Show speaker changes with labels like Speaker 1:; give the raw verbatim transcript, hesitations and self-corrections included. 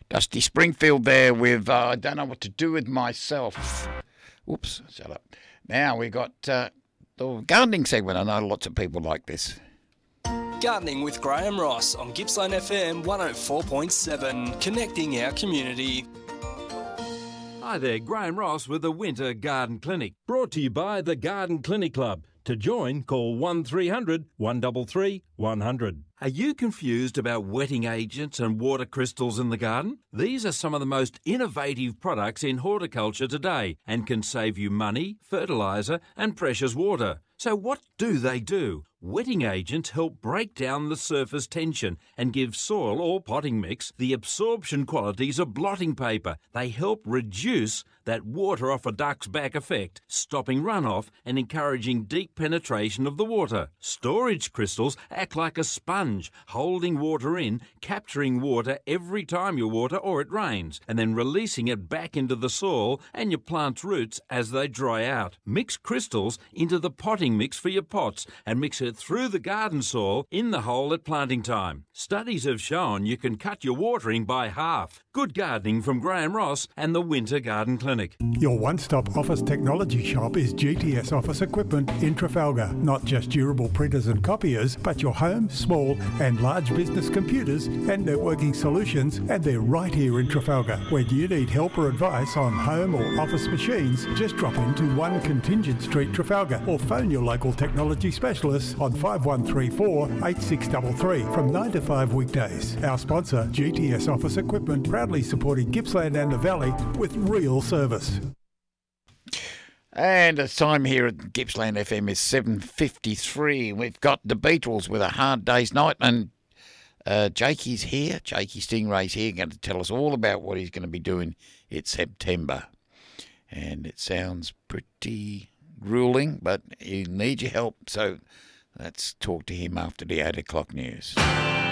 Speaker 1: Dusty Springfield there with uh, I Don't Know What to Do With Myself. Whoops, shut up. Now we got uh, the gardening segment. I know lots of people like this.
Speaker 2: Gardening with Graham Ross on Gippsland F M one oh four point seven, connecting our community.
Speaker 3: Hi there, Graham Ross with the Winter Garden Clinic, brought to you by the Garden Clinic Club. To join, call one three hundred, one three three, one hundred. Are you confused about wetting agents and water crystals in the garden? These are some of the most innovative products in horticulture today and can save you money, fertiliser and precious water. So what do they do? Wetting agents help break down the surface tension and give soil or potting mix the absorption qualities of blotting paper. They help reduce that water off a duck's back effect, stopping runoff and encouraging deep penetration of the water. Storage crystals act like a sponge, holding water in, capturing water every time you water or it rains, and then releasing it back into the soil and your plant's roots as they dry out. Mix crystals into the potting mix for your pots and mix it through the garden soil in the hole at planting time. Studies have shown you can cut your watering by half. Good gardening from Graham Ross and the Winter Garden Clinic.
Speaker 4: Your one-stop office technology shop is G T S Office Equipment in Trafalgar. Not just durable printers and copiers, but your home, small and large business computers and networking solutions, and they're right here in Trafalgar. When you need help or advice on home or office machines, just drop into one Contingent Street, Trafalgar, or phone your local technology specialist on five one three four, eight six three three from nine to five weekdays. Our sponsor, G T S Office Equipment, proudly supporting Gippsland and the Valley with real service.
Speaker 1: And the time here at Gippsland F M is seven fifty-three. We've got the Beatles with A Hard Day's Night, and uh, Jakey's here. Jakey Stingray's here, going to tell us all about what he's going to be doing in September. And it sounds pretty grueling, but he needs your help. So let's talk to him after the eight o'clock news.